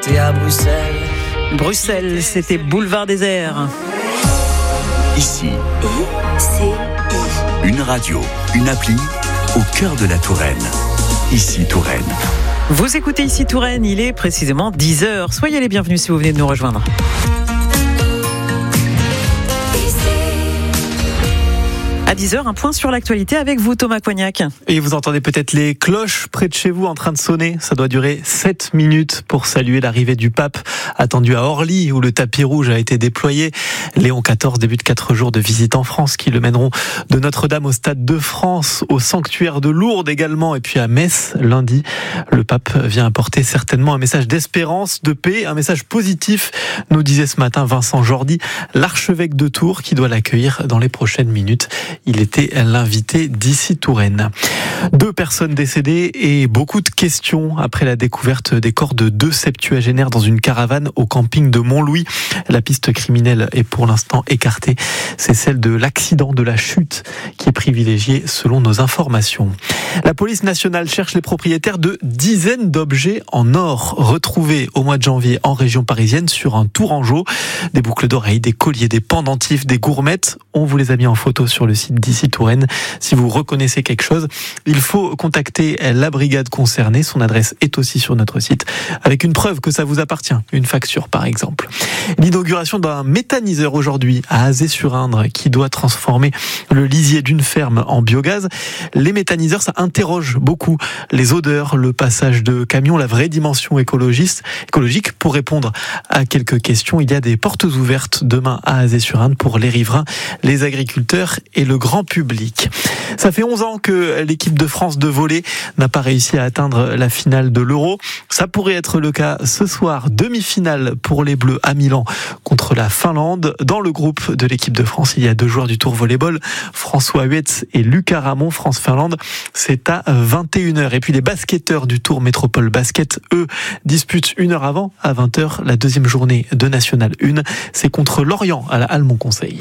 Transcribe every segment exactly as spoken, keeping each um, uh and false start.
j'étais à Bruxelles. Bruxelles, c'était Boulevard Désert. Ici, I C I. une radio, une appli au cœur de la Touraine. Ici Touraine. Vous écoutez Ici Touraine, il est précisément dix heures. Soyez les bienvenus si vous venez de nous rejoindre. À dix heures, un point sur l'actualité avec vous, Thomas Coignac. Et vous entendez peut-être les cloches près de chez vous en train de sonner. Ça doit durer sept minutes pour saluer l'arrivée du pape attendu à Orly où le tapis rouge a été déployé. Léon quatorze débute quatre jours de visite en France qui le mèneront de Notre-Dame au Stade de France, au sanctuaire de Lourdes également et puis à Metz lundi. Le pape vient apporter certainement un message d'espérance, de paix, un message positif, nous disait ce matin Vincent Jordi, l'archevêque de Tours qui doit l'accueillir dans les prochaines minutes. Il était l'invité d'Ici Touraine. Deux personnes décédées et beaucoup de questions après la découverte des corps de deux septuagénaires dans une caravane au camping de Montlouis. La piste criminelle est pour l'instant écartée. C'est celle de l'accident de la chute qui est privilégiée selon nos informations. La police nationale cherche les propriétaires de dizaines d'objets en or retrouvés au mois de janvier en région parisienne sur un Tourangeau. Des boucles d'oreilles, des colliers, des pendentifs, des gourmettes. On vous les a mis en photo sur le site d'Ici Touraine. Si vous reconnaissez quelque chose, il faut contacter la brigade concernée. Son adresse est aussi sur notre site avec une preuve que ça vous appartient. Une facture par exemple. L'inauguration d'un méthaniseur aujourd'hui à Azé-sur-Indre qui doit transformer le lisier d'une ferme en biogaz. Les méthaniseurs, ça interroge beaucoup les odeurs, le passage de camions, la vraie dimension écologiste, écologique. Pour répondre à quelques questions, il y a des portes ouvertes demain à Azé-sur-Indre pour les riverains, les agriculteurs et le grand public. Ça fait onze ans que l'équipe de France de volley n'a pas réussi à atteindre la finale de l'Euro. Ça pourrait être le cas ce soir, demi-finale pour les Bleus à Milan contre la Finlande. Dans le groupe de l'équipe de France, il y a deux joueurs du Tour Volleyball, François Huetz et Lucas Ramon. France-Finlande, c'est à vingt et une heures. Et puis les basketteurs du Tour Métropole Basket, eux, disputent une heure avant, à vingt heures, la deuxième journée de National un. C'est contre Lorient à la Halle Monconseil.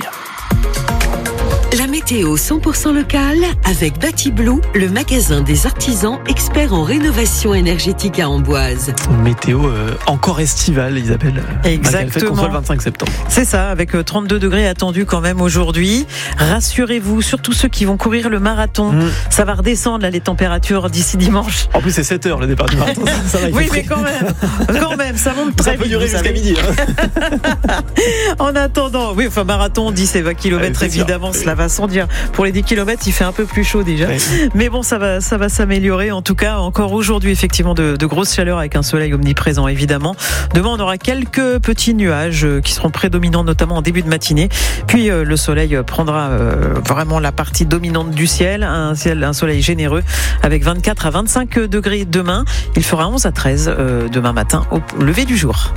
La météo cent pour cent locale avec Batiblue, le magasin des artisans experts en rénovation énergétique à Amboise. Météo euh, encore estivale, Isabelle. Exactement. Contre le vingt-cinq septembre. C'est ça, avec trente-deux degrés attendus quand même aujourd'hui. Rassurez-vous, surtout ceux qui vont courir le marathon. Mmh. Ça va redescendre là, les températures d'ici dimanche. En plus, c'est sept heures le départ du marathon. Ça va, oui, mais quand même, quand même, ça monte très vite. Ça peut durer jusqu'à midi. Hein. En attendant, oui, enfin, marathon, dix et vingt kilomètres, ouais, évidemment, cela va sans dire. Pour les dix kilomètres, il fait un peu plus chaud déjà. Ouais. Mais bon, ça va, ça va s'améliorer. En tout cas, encore aujourd'hui, effectivement, de, de grosses chaleurs avec un soleil omniprésent, évidemment. Demain, on aura quelques petits nuages qui seront prédominants, notamment en début de matinée. Puis, euh, le soleil prendra euh, vraiment la partie dominante du ciel. Un ciel, un soleil généreux avec vingt-quatre à vingt-cinq degrés demain. Il fera onze à treize euh, demain matin au lever du jour.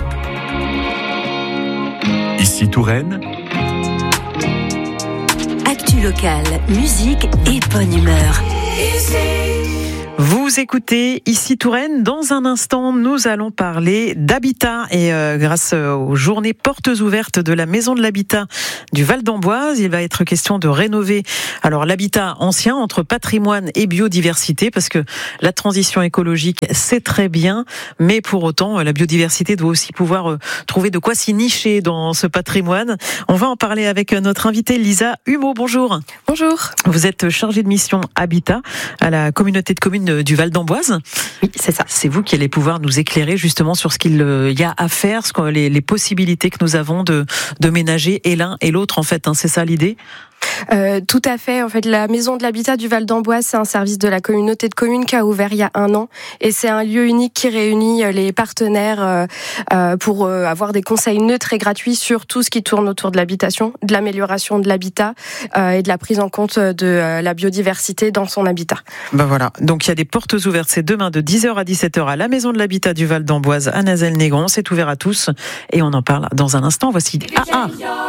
Ici Touraine. Actu locale, musique et bonne humeur. Vous écoutez Ici Touraine. Dans un instant, nous allons parler d'habitat et euh, grâce aux journées portes ouvertes de la Maison de l'Habitat du Val d'Amboise, il va être question de rénover alors l'habitat ancien entre patrimoine et biodiversité parce que la transition écologique, c'est très bien, mais pour autant, la biodiversité doit aussi pouvoir euh, trouver de quoi s'y nicher dans ce patrimoine. On va en parler avec notre invitée Lisa Humeau. Bonjour. Bonjour. Vous êtes chargée de mission habitat à la communauté de communes du Val d'Amboise. Oui, c'est ça. C'est vous qui allez pouvoir nous éclairer justement sur ce qu'il y a à faire, ce que, les, les possibilités que nous avons de, de ménager et l'un et l'autre en fait. Hein, c'est ça l'idée ? Euh, tout à fait. En fait, la Maison de l'Habitat du Val d'Amboise, c'est un service de la communauté de communes qui a ouvert il y a un an. Et c'est un lieu unique qui réunit les partenaires euh, euh, pour euh, avoir des conseils neutres et gratuits sur tout ce qui tourne autour de l'habitation, de l'amélioration de l'habitat euh, et de la prise en compte de euh, la biodiversité dans son habitat. Ben voilà. Donc, il y a des portes ouvertes. C'est demain de dix heures à dix-sept heures à la Maison de l'Habitat du Val d'Amboise à Nazelles-Négron. C'est ouvert à tous. Et on en parle dans un instant. Voici A A.